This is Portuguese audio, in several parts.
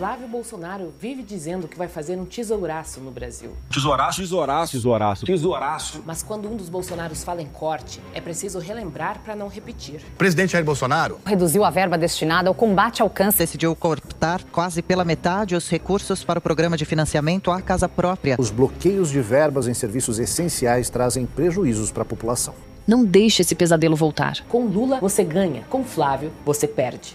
Flávio Bolsonaro vive dizendo que vai fazer um tesouraço no Brasil. Tesouraço? Tesouraço. Tesouraço. Tesouraço. Mas quando um dos Bolsonaros fala em corte, é preciso relembrar para não repetir. O presidente Jair Bolsonaro reduziu a verba destinada ao combate ao câncer. Decidiu cortar quase pela metade os recursos para o programa de financiamento à casa própria. Os bloqueios de verbas em serviços essenciais trazem prejuízos para a população. Não deixe esse pesadelo voltar. Com Lula, você ganha. Com Flávio, você perde.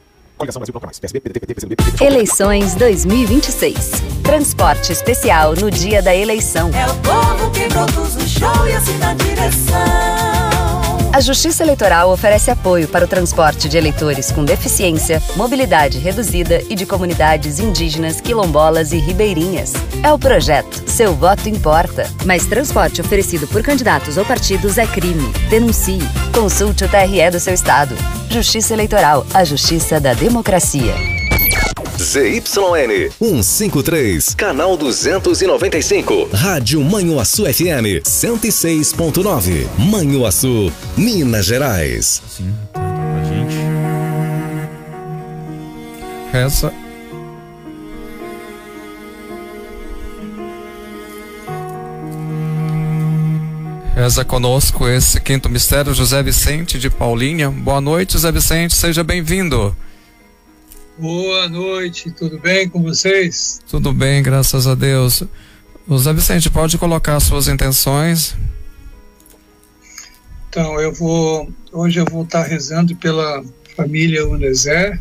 Eleições 2026. Transporte especial no dia da eleição. É o povo que produz o show e assim na direção. A Justiça Eleitoral oferece apoio para o transporte de eleitores com deficiência, mobilidade reduzida e de comunidades indígenas, quilombolas e ribeirinhas. É o projeto Seu Voto Importa. Mas transporte oferecido por candidatos ou partidos é crime. Denuncie. Consulte o TRE do seu estado. Justiça Eleitoral, a justiça da democracia. ZYN 153, canal 295, Rádio Manhuaçu FM 106.9, Manhuaçu, Minas Gerais. Sim, pra gente. Reza. Reza conosco esse quinto mistério, José Vicente de Paulinha. Boa noite, José Vicente, seja bem-vindo. Boa noite, tudo bem com vocês? Tudo bem, graças a Deus. José Vicente, pode colocar suas intenções? Então, hoje eu vou estar rezando pela família Unezer,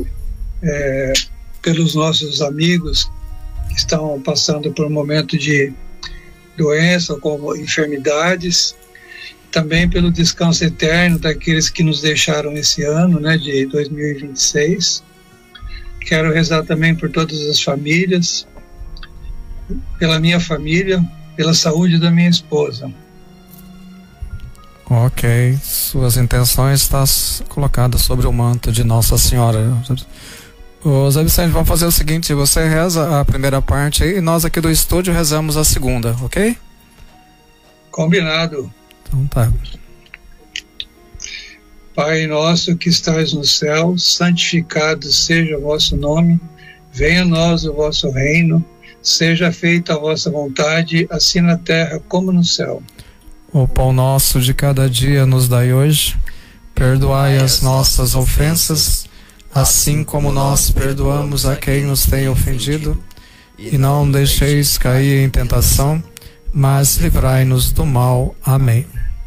pelos nossos amigos que estão passando por um momento de doença, como enfermidades, também pelo descanso eterno daqueles que nos deixaram esse ano, né, de 2026. Quero rezar também por todas as famílias, pela minha família, pela saúde da minha esposa. Ok, suas intenções estão colocadas sobre o manto de Nossa Senhora. Ô Zé Vicente, vamos fazer o seguinte, você reza a primeira parte aí, e nós aqui do estúdio rezamos a segunda, ok? Combinado. Então tá. Pai nosso que estais no céu, santificado seja o vosso nome, venha a nós o vosso reino, seja feita a vossa vontade, assim na terra como no céu. O pão nosso de cada dia nos dai hoje, perdoai as nossas ofensas, assim como nós perdoamos a quem nos tem ofendido, e não deixeis cair em tentação, mas livrai-nos do mal. Amém.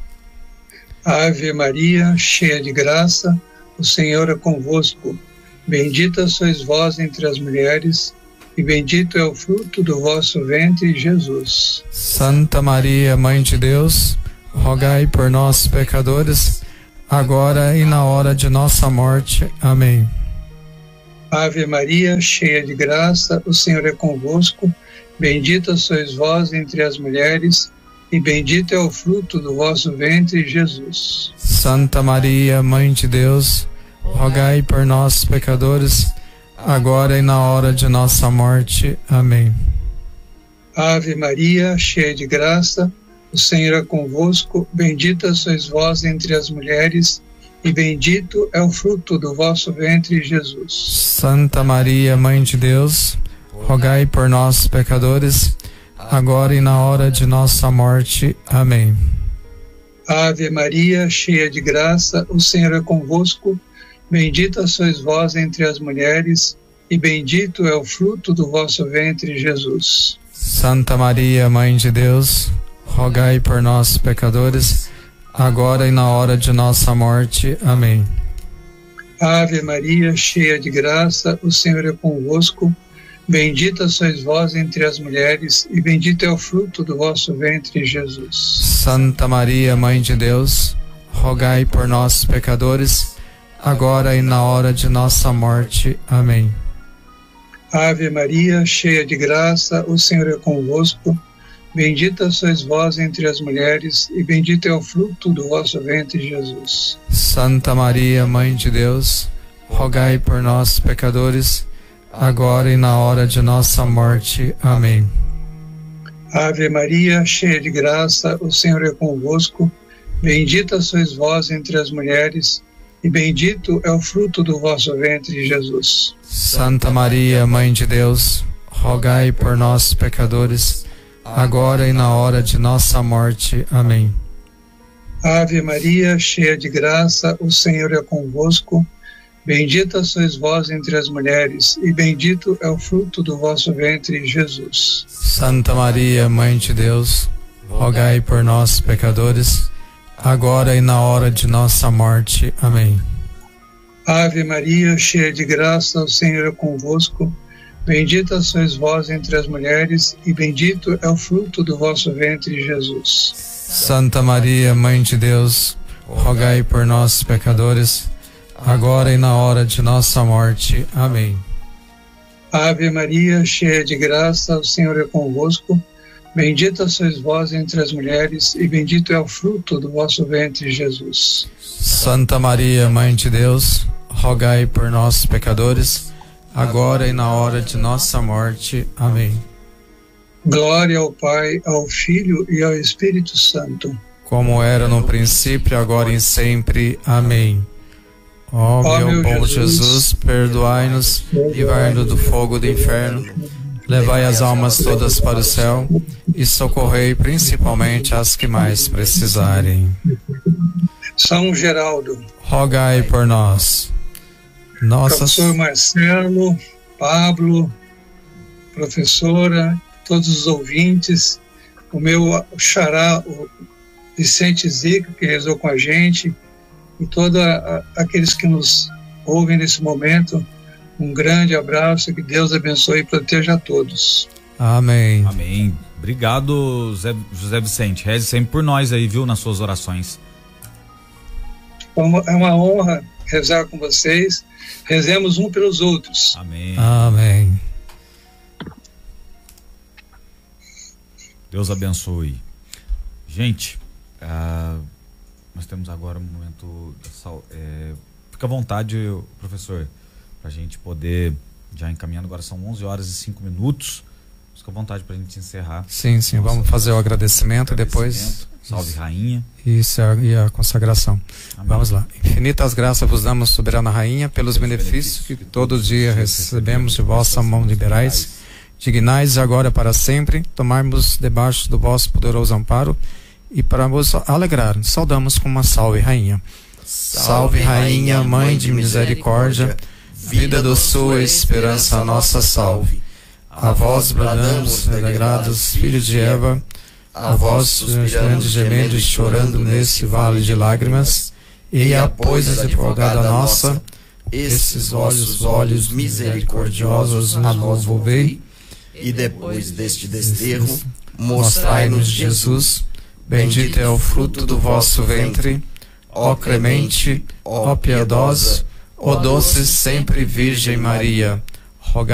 Ave Maria, cheia de graça, o Senhor é convosco. Bendita sois vós entre as mulheres, e bendito é o fruto do vosso ventre, Jesus. Santa Maria, Mãe de Deus, rogai por nós, pecadores, agora e na hora de nossa morte. Amém. Ave Maria, cheia de graça, o Senhor é convosco. Bendita sois vós entre as mulheres, e bendito é o fruto do vosso ventre, Jesus. Santa Maria, Mãe de Deus, rogai por nós, pecadores, agora e na hora de nossa morte. Amém. Ave Maria, cheia de graça, o Senhor é convosco. Bendita sois vós entre as mulheres, e bendito é o fruto do vosso ventre, Jesus. Santa Maria, Mãe de Deus, rogai por nós, pecadores, agora e na hora de nossa morte. Amém. Ave Maria, cheia de graça, o Senhor é convosco. Bendita sois vós entre as mulheres, e bendito é o fruto do vosso ventre, Jesus. Santa Maria, Mãe de Deus, rogai por nós, pecadores, agora e na hora de nossa morte. Amém. Ave Maria, cheia de graça, o Senhor é convosco. Bendita sois vós entre as mulheres, e bendito é o fruto do vosso ventre, Jesus. Santa Maria, Mãe de Deus, rogai por nós, pecadores, agora e na hora de nossa morte. Amém. Ave Maria, cheia de graça, o Senhor é convosco. Bendita sois vós entre as mulheres, e bendito é o fruto do vosso ventre, Jesus. Santa Maria, Mãe de Deus, rogai por nós, pecadores, agora e na hora de nossa morte. Amém. Ave Maria, cheia de graça, o Senhor é convosco. Bendita sois vós entre as mulheres, e bendito é o fruto do vosso ventre, Jesus. Santa Maria, Mãe de Deus, rogai por nós, pecadores, agora e na hora de nossa morte. Amém. Ave Maria, cheia de graça, o Senhor é convosco. Bendita sois vós entre as mulheres, e bendito é o fruto do vosso ventre, Jesus. Santa Maria, Mãe de Deus, rogai por nós, pecadores, agora e na hora de nossa morte. Amém. Ave Maria, cheia de graça, o Senhor é convosco. Bendita sois vós entre as mulheres, e bendito é o fruto do vosso ventre, Jesus. Santa Maria, Mãe de Deus, rogai por nós, pecadores, agora e na hora de nossa morte. Amém. Ave Maria, cheia de graça, o Senhor é convosco. Bendita sois vós entre as mulheres, e bendito é o fruto do vosso ventre, Jesus. Santa Maria, Mãe de Deus, rogai por nós, pecadores, agora e na hora de nossa morte. Amém. Glória ao Pai, ao Filho e ao Espírito Santo. Como era no princípio, agora e sempre. Amém. Ó meu bom Jesus, perdoai-nos, livrai-nos do fogo do inferno, levai as almas todas para o céu e socorrei principalmente as que mais precisarem. São Geraldo, rogai por nós. Professor Marcelo, Pablo, professora, todos os ouvintes, o meu xará, o Vicente Zico, que rezou com a gente, e todos aqueles que nos ouvem nesse momento, um grande abraço, que Deus abençoe e proteja a todos. Amém. Amém. Obrigado, José Vicente. Reze sempre por nós aí, viu, nas suas orações. É uma honra rezar com vocês. Rezemos um pelos outros. Amém. Amém. Deus abençoe. Gente, nós temos agora um momento fica à vontade, professor, para a gente poder já encaminhando. Agora são 11h05. Fica à vontade para a gente encerrar. Sim, vamos fazer o agradecimento e depois salve rainha. Isso, e a consagração. Amém. Vamos lá. Infinitas graças vos damos, soberana rainha, pelos benefícios que todo dia recebemos de vossa mão liberais. Dignais agora para sempre tomarmos debaixo do vosso poderoso amparo, e para vos alegrar, saudamos com uma salve rainha. Salve rainha, mãe de misericórdia, vida, doçura, esperança nossa, salve. A vós bradamos, alegrados, filhos de Eva, a vós suspirando, gemendo e chorando nesse vale de lágrimas, e após a advogada nossa, esses olhos misericordiosos nos volvei, e depois deste desterro, mostrai-nos Jesus, bendito é o fruto do vosso ventre, ó clemente, ó piedosa, ó doce sempre Virgem Maria.